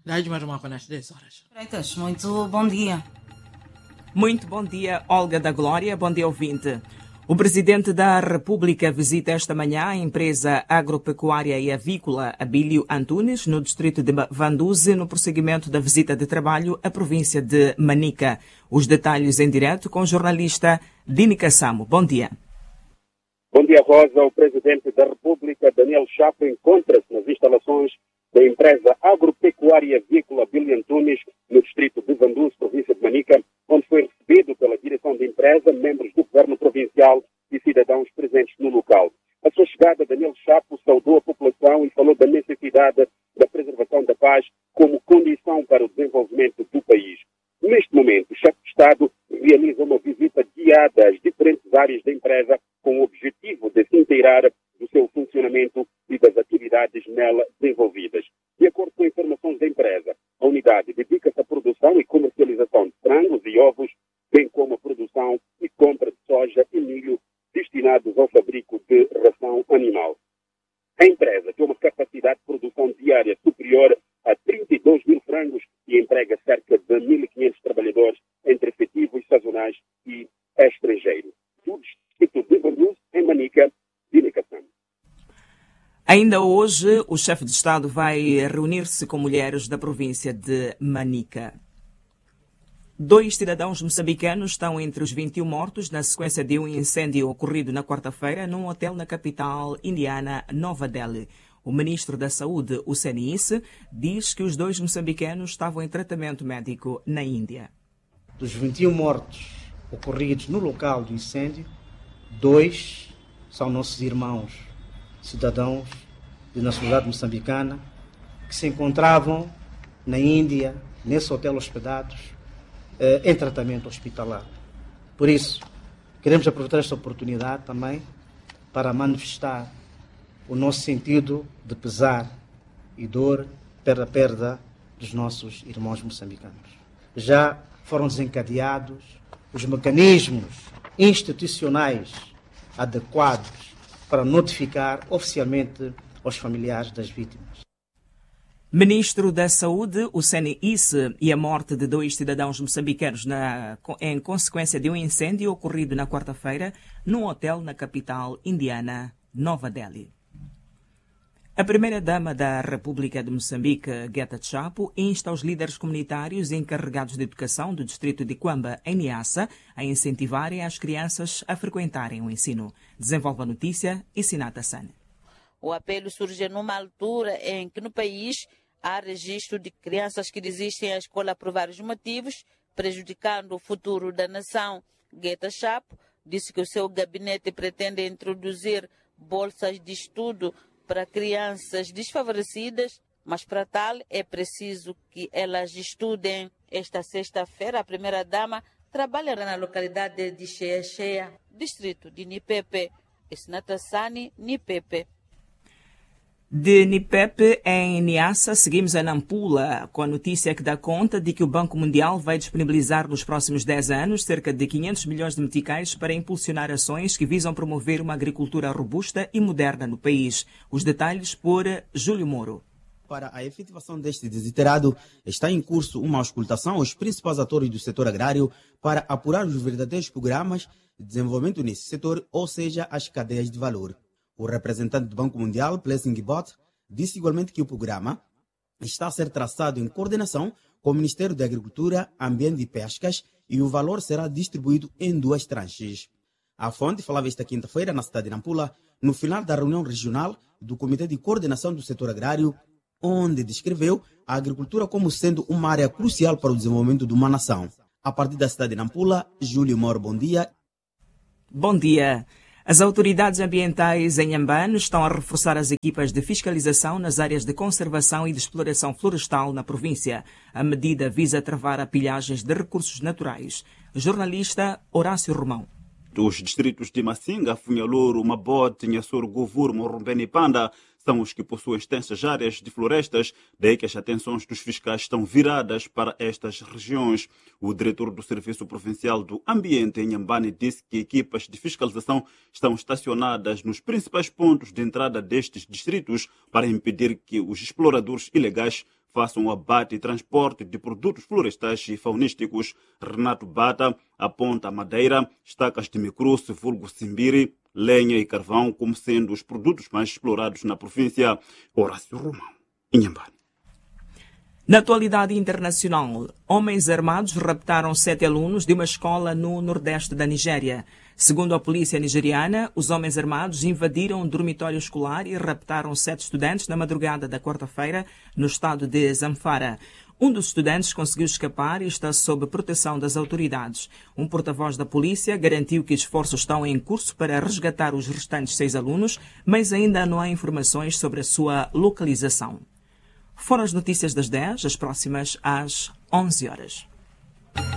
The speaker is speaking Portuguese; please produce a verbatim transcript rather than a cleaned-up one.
Rádio Marumá nas dez horas. Freitas, muito bom dia. Muito bom dia, Olga da Glória. Bom dia, ouvinte. O Presidente da República visita esta manhã a empresa agropecuária e avícola Abílio Antunes, no distrito de Vanduze, no prosseguimento da visita de trabalho à província de Manica. Os detalhes em direto com o jornalista Dini Kassamo. Bom dia. Bom dia, Rosa. O Presidente da República, Daniel Chapo, encontra-se nas instalações da empresa agropecuária e avícola Abílio Antunes, no distrito de Vanduze, província de Manica, onde foi recebido pela direção da empresa, membros do governo provincial e cidadãos presentes no local. A sua chegada, Daniel Chapo saudou a população e falou da necessidade da preservação da paz como condição para o desenvolvimento do país. Neste momento, o chefe de Estado realiza uma visita guiada às diferentes áreas da empresa com o objetivo de se inteirar do seu funcionamento e das atividades nela desenvolvidas. De acordo com informações da empresa, a unidade dedica-se à produção e comercialização de frangos e ovos, bem como a produção e compra de soja e milho destinados ao fabrico de ração animal. A empresa tem uma capacidade de produção diária superior a trinta e dois mil frangos e emprega cerca de mil e quinhentos trabalhadores entre efetivos sazonais e estrangeiros. Do distrito de Vanduze, em Manica, Dini Kassamo. Ainda hoje, o chefe de Estado vai reunir-se com mulheres da província de Manica. Dois cidadãos moçambicanos estão entre os vinte e um mortos na sequência de um incêndio ocorrido na quarta-feira num hotel na capital indiana, Nova Delhi. O ministro da Saúde, Hussein Isse, diz que os dois moçambicanos estavam em tratamento médico na Índia. Dos vinte e um mortos ocorridos no local do incêndio, dois são nossos irmãos, cidadãos de nacionalidade moçambicana, que se encontravam na Índia, nesse hotel hospedados, eh, em tratamento hospitalar. Por isso, queremos aproveitar esta oportunidade também para manifestar o nosso sentido de pesar e dor pela perda dos nossos irmãos moçambicanos. Já foram desencadeados os mecanismos institucionais adequados para notificar oficialmente aos familiares das vítimas. Ministro da Saúde, Hussein Isse, e a morte de dois cidadãos moçambicanos na, em consequência de um incêndio ocorrido na quarta-feira num hotel na capital indiana, Nova Delhi. A primeira-dama da República de Moçambique, Gueta Chapo, insta os líderes comunitários e encarregados de educação do distrito de Quamba, em Niassa, a incentivarem as crianças a frequentarem o ensino. Desenvolve a notícia e Sinata Sane. O apelo surge numa altura em que no país há registro de crianças que desistem à escola por vários motivos, prejudicando o futuro da nação. Gueta Chapo disse que o seu gabinete pretende introduzir bolsas de estudo para crianças desfavorecidas, mas para tal é preciso que elas estudem. Esta sexta-feira, a primeira-dama trabalha na localidade de Cheia Cheia, distrito de Nipepe. Esnatassani, Nipepe. De Nipepe, em Niassa, seguimos a Nampula, com a notícia que dá conta de que o Banco Mundial vai disponibilizar nos próximos dez anos cerca de quinhentos milhões de meticais para impulsionar ações que visam promover uma agricultura robusta e moderna no país. Os detalhes por Júlio Moro. Para a efetivação deste desiderado, está em curso uma auscultação aos principais atores do setor agrário para apurar os verdadeiros programas de desenvolvimento nesse setor, ou seja, as cadeias de valor. O representante do Banco Mundial, Blessing Bott, disse igualmente que o programa está a ser traçado em coordenação com o Ministério da Agricultura, Ambiente e Pescas e o valor será distribuído em duas tranches. A fonte falava esta quinta-feira na cidade de Nampula, no final da reunião regional do Comitê de Coordenação do Setor Agrário, onde descreveu a agricultura como sendo uma área crucial para o desenvolvimento de uma nação. A partir da cidade de Nampula, Júlio Moro, bom dia. Bom dia. As autoridades ambientais em Ambano estão a reforçar as equipas de fiscalização nas áreas de conservação e de exploração florestal na província. A medida visa travar a pilhagens de recursos naturais. Jornalista Horácio Romão. Os distritos de Massinga, Funhalouro, Mabote, Nhassoro, Govur, Morrombene e Panda são os que possuem extensas áreas de florestas, daí que as atenções dos fiscais estão viradas para estas regiões. O diretor do Serviço Provincial do Ambiente, em Inhambane, disse que equipas de fiscalização estão estacionadas nos principais pontos de entrada destes distritos para impedir que os exploradores ilegais façam o abate e transporte de produtos florestais e faunísticos. Renato Bata aponta a madeira, estacas de micruce, vulgo simbiri, lenha e carvão como sendo os produtos mais explorados na província. Horácio Romão, Inhambane. Na atualidade internacional, homens armados raptaram sete alunos de uma escola no nordeste da Nigéria. Segundo a polícia nigeriana, os homens armados invadiram um dormitório escolar e raptaram sete estudantes na madrugada da quarta-feira no estado de Zamfara. Um dos estudantes conseguiu escapar e está sob proteção das autoridades. Um porta-voz da polícia garantiu que esforços estão em curso para resgatar os restantes seis alunos, mas ainda não há informações sobre a sua localização. Foram as notícias das dez, as próximas às onze horas.